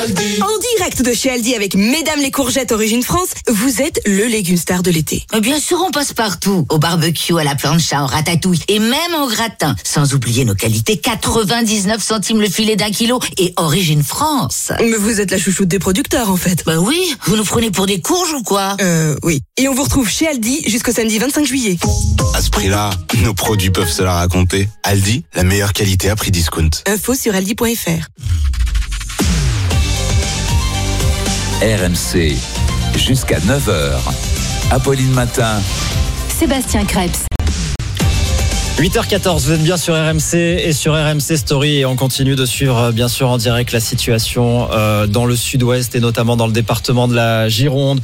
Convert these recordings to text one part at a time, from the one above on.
En direct de chez Aldi avec Mesdames les courgettes Origine France, vous êtes le légume star de l'été. Bien sûr, on passe partout. Au barbecue, à la plancha, en ratatouille et même en gratin. Sans oublier nos qualités, 99 centimes le filet d'1 kilo et Origine France. Mais vous êtes la chouchoute des producteurs en fait. Bah oui, vous nous prenez pour des courges ou quoi? Oui. Et on vous retrouve chez Aldi jusqu'au samedi 25 juillet. À ce prix-là, nos produits peuvent se la raconter. Aldi, la meilleure qualité à prix discount. Info sur aldi.fr. RMC, jusqu'à 9h. Apolline Matin. Sébastien Krebs. 8h14, vous êtes bien sur RMC et sur RMC Story et on continue de suivre bien sûr en direct la situation dans le sud-ouest et notamment dans le département de la Gironde.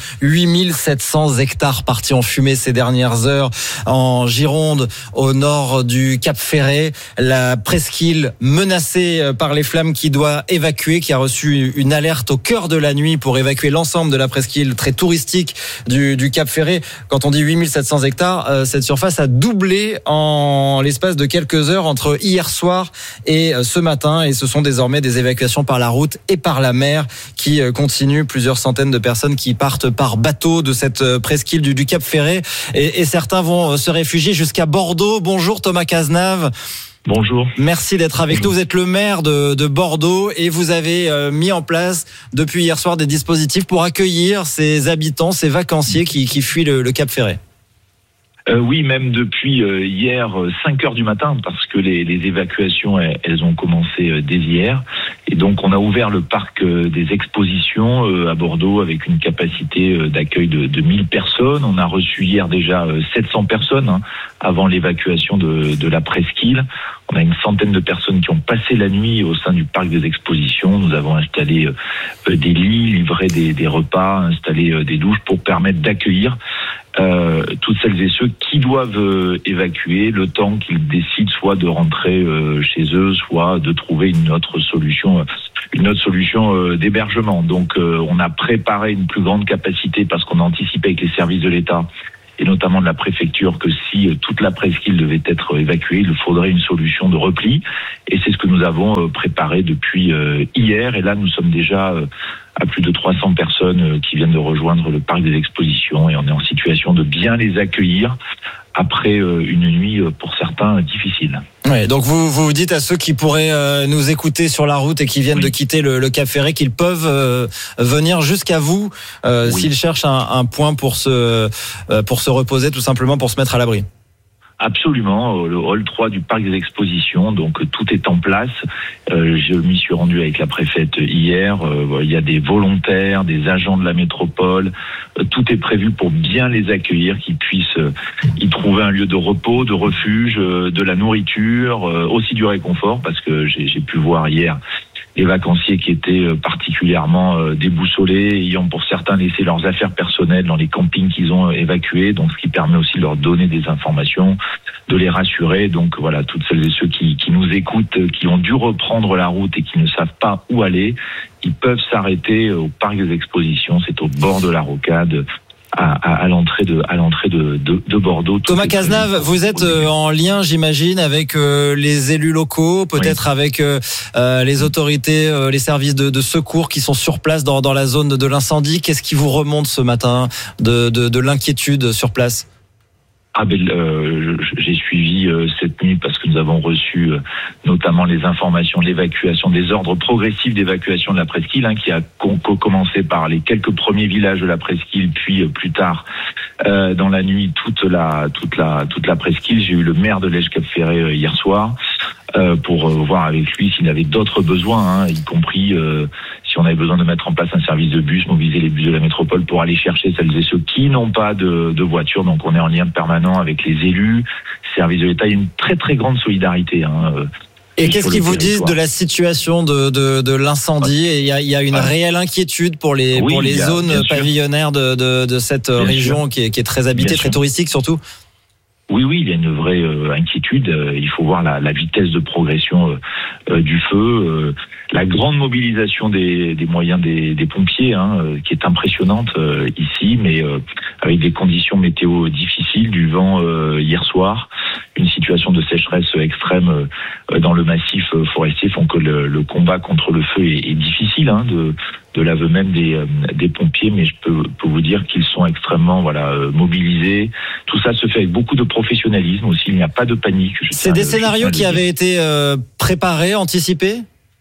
8700 hectares partis en fumée ces dernières heures en Gironde, au nord du Cap Ferret. La presqu'île menacée par les flammes qui doit évacuer, qui a reçu une alerte au cœur de la nuit pour évacuer l'ensemble de la presqu'île très touristique du Cap Ferret. Quand on dit 8700 hectares, cette surface a doublé en l'espace de quelques heures entre hier soir et ce matin, et ce sont désormais des évacuations par la route et par la mer qui continuent. Plusieurs centaines de personnes qui partent par bateau de cette presqu'île du Cap Ferret et certains vont se réfugier jusqu'à Bordeaux. Bonjour Thomas Cazenave. Bonjour. Merci d'être avec nous. Vous êtes le maire de Bordeaux et vous avez mis en place depuis hier soir des dispositifs pour accueillir ces habitants, ces vacanciers qui fuient le Cap Ferret. Oui, même depuis hier 5 heures du matin, parce que les évacuations, elles ont commencé dès hier. Et donc, on a ouvert le parc des expositions à Bordeaux avec une capacité d'accueil de 1000 personnes. On a reçu hier déjà 700 personnes avant l'évacuation de la presqu'île. On a une centaine de personnes qui ont passé la nuit au sein du parc des expositions. Nous avons installé des lits, livré des repas, installé des douches pour permettre d'accueillir toutes celles et ceux qui doivent évacuer le temps qu'ils décident soit de rentrer chez eux, soit de trouver une autre solution d'hébergement. Donc on a préparé une plus grande capacité parce qu'on a anticipé avec les services de l'État et notamment de la préfecture que si toute la presqu'île devait être évacuée, il faudrait une solution de repli. Et c'est ce que nous avons préparé depuis hier. Et là, nous sommes déjà à plus de 300 personnes qui viennent de rejoindre le parc des expositions et on est en situation de bien les accueillir après une nuit pour certains difficile. Ouais, donc vous dites à ceux qui pourraient nous écouter sur la route et qui viennent de quitter le Cap Ferret qu'ils peuvent venir jusqu'à vous s'ils cherchent un point pour se reposer, tout simplement pour se mettre à l'abri. Absolument, le hall 3 du parc des expositions, donc tout est en place. Je m'y suis rendu avec la préfète hier. Il y a des volontaires, des agents de la métropole. Tout est prévu pour bien les accueillir, qu'ils puissent y trouver un lieu de repos, de refuge, de la nourriture, aussi du réconfort, parce que j'ai pu voir hier les vacanciers qui étaient particulièrement déboussolés, ayant pour certains laissé leurs affaires personnelles dans les campings qu'ils ont évacués, donc ce qui permet aussi de leur donner des informations, de les rassurer. Donc voilà, toutes celles et ceux qui nous écoutent, qui ont dû reprendre la route et qui ne savent pas où aller, ils peuvent s'arrêter au parc des expositions, c'est au bord de la rocade, à l'entrée de Bordeaux. Thomas Cazenave, vous êtes en lien, j'imagine, avec les élus locaux, peut-être avec les autorités, les services de secours qui sont sur place dans la zone de l'incendie. Qu'est-ce qui vous remonte ce matin de l'inquiétude sur place ? J'ai suivi cette nuit parce que nous avons reçu notamment les informations de l'évacuation, des ordres progressifs d'évacuation de la presqu'île, qui a commencé par les quelques premiers villages de la presqu'île, puis plus tard dans la nuit toute la presqu'île. J'ai eu le maire de Lège-Cap Ferret hier soir pour voir avec lui s'il avait d'autres besoins, y compris si on avait besoin de mettre en place un service de bus, mobiliser les bus de la métropole pour aller chercher celles et ceux qui n'ont pas de voiture. Donc on est en lien permanent avec les élus, services de l'État. Il y a une très très grande solidarité. Et qu'est-ce qu'ils vous disent de la situation de l'incendie? Il y a une réelle inquiétude pour les zones pavillonnaires de cette région qui est très habitée, très touristique surtout. Oui, il y a une vraie inquiétude. Il faut voir la vitesse de progression du feu, la grande mobilisation des moyens des pompiers, qui est impressionnante ici, mais avec des conditions météo difficiles, du vent hier soir, une situation de sécheresse extrême dans le massif forestier font que le combat contre le feu est difficile, de l'aveu même des pompiers, mais je peux vous dire qu'ils sont extrêmement mobilisés. Tout ça se fait avec beaucoup de professionnalisme aussi, il n'y a pas de panique. C'est des scénarios qui avaient été préparés, anticipés ?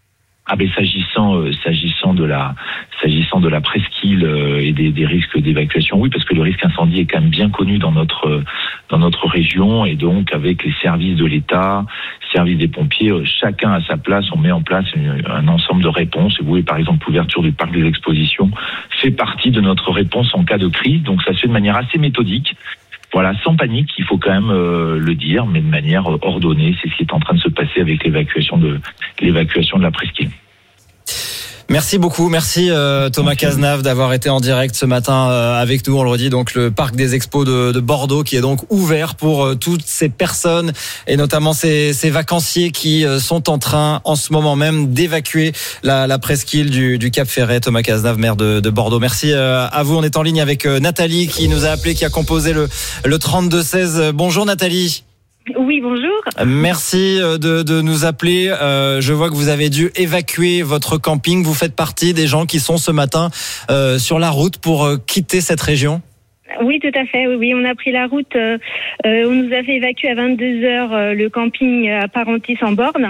S'agissant de la presqu'île et des risques d'évacuation, oui, parce que le risque incendie est quand même bien connu dans notre région, et donc avec les services de l'État, services des pompiers, chacun à sa place, on met en place un ensemble de réponses. Et vous voyez, par exemple, l'ouverture du parc des expositions fait partie de notre réponse en cas de crise, donc ça se fait de manière assez méthodique. Voilà, sans panique, il faut quand même le dire, mais de manière ordonnée. C'est ce qui est en train de se passer avec l'évacuation de la presqu'île. Merci beaucoup, merci Thomas Cazenave d'avoir été en direct ce matin avec nous. On le redit, donc le parc des expos de Bordeaux qui est donc ouvert pour toutes ces personnes et notamment ces vacanciers qui sont en train en ce moment même d'évacuer la presqu'île du Cap Ferret. Thomas Cazenave, maire de Bordeaux. Merci à vous. On est en ligne avec Nathalie qui nous a appelé, qui a composé le 3216. Bonjour Nathalie. Oui, bonjour. Merci de nous appeler. Je vois que vous avez dû évacuer votre camping. Vous faites partie des gens qui sont ce matin sur la route pour quitter cette région. Oui, tout à fait. Oui, on a pris la route. On nous a fait évacuer à 22h le camping à Parentis en Borne.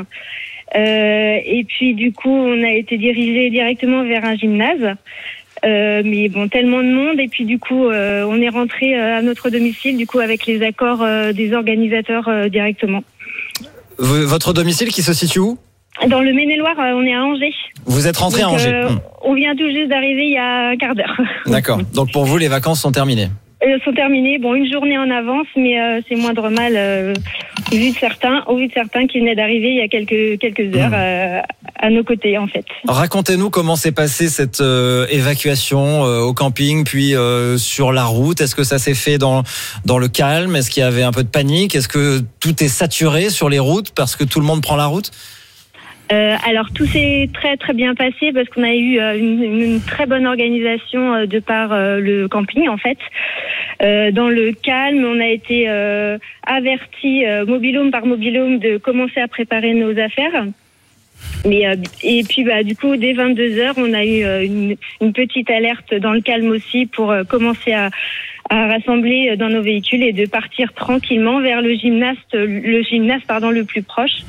Et puis, du coup, on a été dirigé directement vers un gymnase. Mais bon, tellement de monde, et puis du coup on est rentré à notre domicile, du coup avec les accords des organisateurs directement. Votre domicile qui se situe où ? Dans le Maine-et-Loire, on est à Angers. Vous êtes rentré à Angers. On vient tout juste d'arriver il y a un quart d'heure. D'accord, donc pour vous les vacances sont terminées ? Sont terminées, une journée en avance, mais c'est moindre mal au vu de certains qui venaient d'arriver il y a quelques heures à nos côtés en fait. Racontez-nous comment s'est passée cette évacuation au camping puis sur la route. Est-ce que ça s'est fait dans le calme ? Est-ce qu'il y avait un peu de panique ? Est-ce que tout est saturé sur les routes parce que tout le monde prend la route ? Alors tout s'est très très bien passé parce qu'on a eu une très bonne organisation de par le camping en fait. Dans le calme, on a été avertis mobil-home par mobil-home de commencer à préparer nos affaires. Et puis du coup dès 22h on a eu une petite alerte dans le calme aussi pour commencer à rassembler dans nos véhicules et de partir tranquillement vers le gymnase le plus proche.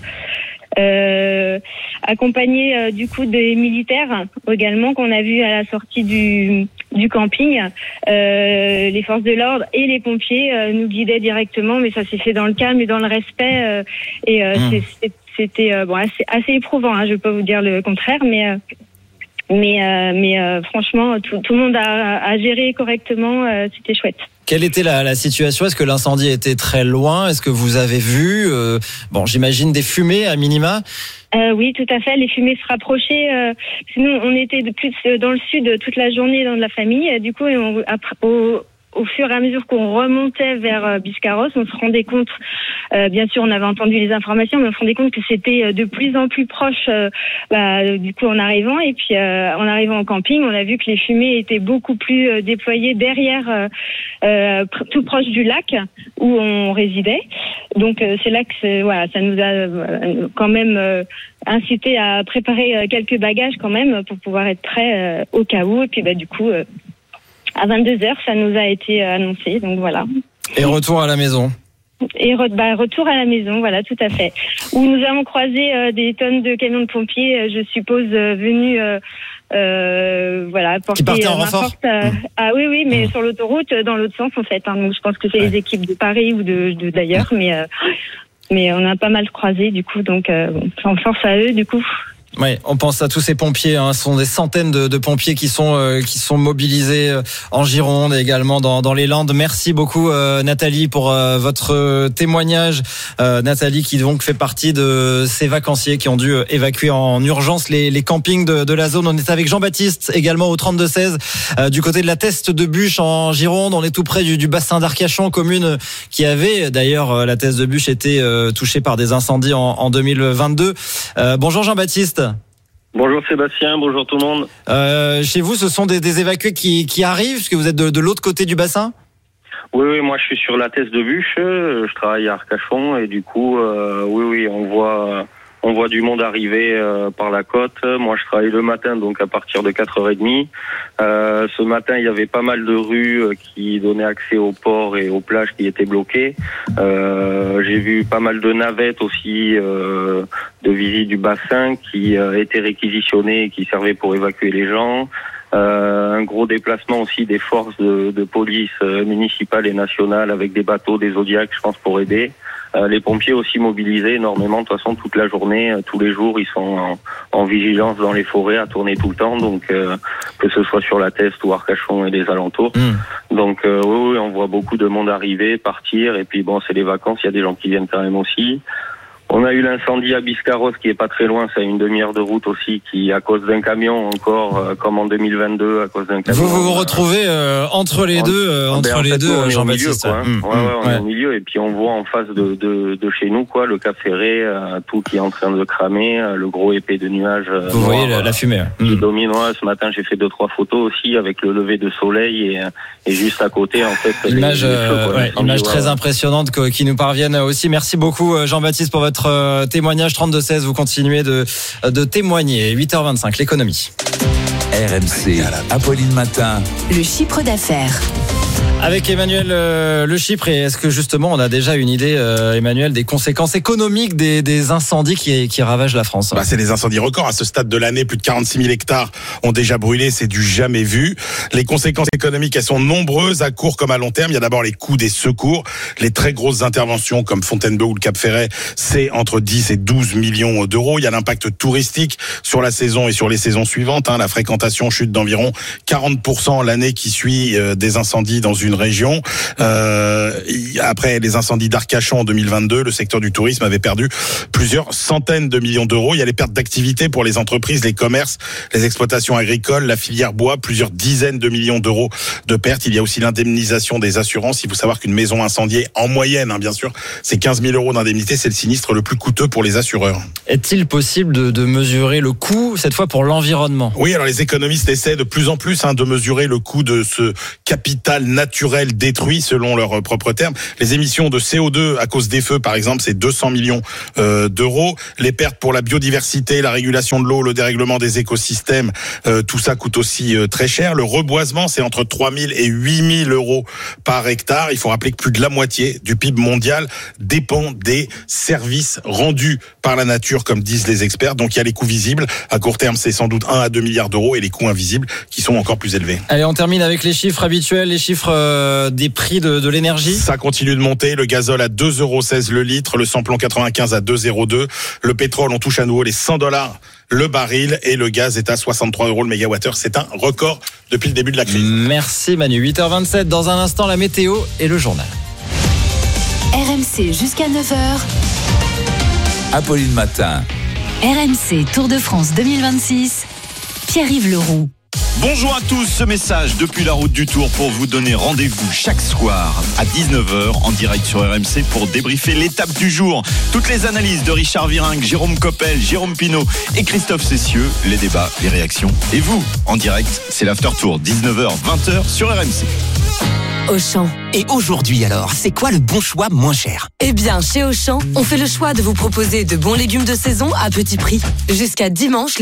Accompagné du coup des militaires également qu'on a vu à la sortie du camping, les forces de l'ordre et les pompiers nous guidaient directement, mais ça s'est fait dans le calme et dans le respect c'était assez éprouvant, je vais pas vous dire le contraire, mais franchement tout le monde a géré correctement, c'était chouette. Quelle était la situation ? Est-ce que l'incendie était très loin ? Est-ce que vous avez vu j'imagine des fumées à minima ? Oui, tout à fait. Les fumées se rapprochaient. Sinon, on était de plus dans le sud toute la journée dans la famille. Du coup, au fur et à mesure qu'on remontait vers Biscarrosse, on se rendait compte, bien sûr on avait entendu les informations, mais on se rendait compte que c'était de plus en plus proche du coup en arrivant. Et puis en arrivant au camping, on a vu que les fumées étaient beaucoup plus déployées derrière, tout proche du lac où on résidait. Donc c'est là que ça nous a quand même incité à préparer quelques bagages quand même pour pouvoir être prêts au cas où. Et puis du coup à 22h, ça nous a été annoncé, donc voilà. Et retour à la maison. Et retour à la maison, voilà, tout à fait. Où nous avons croisé des tonnes de camions de pompiers, je suppose, venus apporter qui partaient en renfort. Oui, mais sur l'autoroute, dans l'autre sens en fait. Donc je pense que c'est les équipes de Paris ou d'ailleurs, mais on a pas mal croisé du coup, donc en force à eux du coup. Ouais, on pense à tous ces pompiers. Ce sont des centaines de pompiers qui sont mobilisés en Gironde et également dans les Landes. Merci beaucoup Nathalie pour votre témoignage. Nathalie qui donc fait partie de ces vacanciers qui ont dû évacuer en urgence les campings de la zone. On est avec Jean-Baptiste également au 32-16 du côté de la Teste de Buch en Gironde. On est tout près du bassin d'Arcachon, commune qui avait d'ailleurs la Teste de Buch été touchée par des incendies en 2022. Bonjour Jean-Baptiste. Bonjour Sébastien, bonjour tout le monde. Chez vous, ce sont des évacués qui arrivent, puisque vous êtes de l'autre côté du bassin ? Oui, moi je suis sur la Teste de Buch, je travaille à Arcachon et du coup, oui, on voit du monde arriver par la côte. Moi je travaille le matin, donc à partir de 4h30. Ce matin, il y avait pas mal de rues qui donnaient accès au port et aux plages qui étaient bloquées. J'ai vu pas mal de navettes aussi de visite du bassin qui étaient réquisitionnées et qui servaient pour évacuer les gens. Un gros déplacement aussi des forces de police municipales et nationales avec des bateaux, des Zodiacs, je pense, pour aider. Les pompiers aussi mobilisés énormément, de toute façon toute la journée, tous les jours, ils sont en vigilance dans les forêts à tourner tout le temps, donc que ce soit sur la Teste ou Arcachon et les alentours. Donc oui, on voit beaucoup de monde arriver, partir, et puis bon, c'est les vacances, il y a des gens qui viennent quand même aussi. On a eu l'incendie à Biscarrosse qui est pas très loin, c'est à une demi-heure de route aussi, qui à cause d'un camion encore, comme en 2022, à cause d'un camion. Vous retrouvez entre les deux, Jean-Baptiste. On est au milieu et puis on voit en face de chez nous le Cap Ferré, tout qui est en train de cramer, le gros épée de nuages. Vous voyez la fumée. Qui domine. Ce matin j'ai fait 2-3 photos aussi avec le lever de soleil et juste à côté en fait. Image très impressionnante qui nous parviennent aussi. Merci beaucoup Jean-Baptiste pour votre témoignage. 32-16, vous continuez de témoigner. 8h25, l'économie. RMC, Apolline Matin. Le chiffre d'affaires. Avec Emmanuel Le Chypre, et est-ce que justement on a déjà une idée, Emmanuel, des conséquences économiques des incendies qui ravagent la France? C'est des incendies records à ce stade de l'année, plus de 46 000 hectares ont déjà brûlé, c'est du jamais vu. Les conséquences économiques, elles sont nombreuses à court comme à long terme. Il y a d'abord les coûts des secours, les très grosses interventions comme Fontainebleau ou le Cap Ferret, c'est entre 10 et 12 millions d'euros. Il y a l'impact touristique sur la saison et sur les saisons suivantes. La fréquentation chute d'environ 40% l'année qui suit des incendies dans une région. Après les incendies d'Arcachon en 2022, le secteur du tourisme avait perdu plusieurs centaines de millions d'euros. Il y a les pertes d'activité pour les entreprises, les commerces, les exploitations agricoles, la filière bois, plusieurs dizaines de millions d'euros de pertes. Il y a aussi l'indemnisation des assurances. Il faut savoir qu'une maison incendiée, en moyenne, bien sûr, c'est 15 000 euros d'indemnité. C'est le sinistre le plus coûteux pour les assureurs. Est-il possible de mesurer le coût, cette fois pour l'environnement? Oui, alors les économistes essaient de plus en plus de mesurer le coût de ce capital naturel détruit selon leurs propres termes. Les émissions de CO2 à cause des feux, par exemple, c'est 200 millions d'euros. Les pertes pour la biodiversité, la régulation de l'eau, le dérèglement des écosystèmes, tout ça coûte aussi très cher. Le reboisement, c'est entre 3 000 et 8 000 euros par hectare. Il faut rappeler que plus de la moitié du PIB mondial dépend des services rendus par la nature, comme disent les experts. Donc il y a les coûts visibles. À court terme, c'est sans doute 1 à 2 milliards d'euros et les coûts invisibles qui sont encore plus élevés. Allez, on termine avec les chiffres habituels, les chiffres des prix de l'énergie. Ça continue de monter. Le gazole à 2,16 € le litre, le samplon 95 à 2,02. Le pétrole, on touche à nouveau les $100 le baril et le gaz est à 63 € le mégawattheure. C'est un record depuis le début de la crise. Merci Manu. 8h27, dans un instant la météo et le journal. RMC jusqu'à 9h. Apolline Matin. RMC Tour de France 2026. Pierre-Yves Leroux. Bonjour à tous, ce message depuis la route du Tour pour vous donner rendez-vous chaque soir à 19h en direct sur RMC pour débriefer l'étape du jour. Toutes les analyses de Richard Virenque, Jérôme Coppel, Jérôme Pinault et Christophe Cessieux, les débats, les réactions. Et vous, en direct, c'est l'After Tour, 19h, 20h sur RMC. Auchan. Et aujourd'hui alors, c'est quoi le bon choix moins cher? Eh bien, chez Auchan, on fait le choix de vous proposer de bons légumes de saison à petit prix. Jusqu'à dimanche,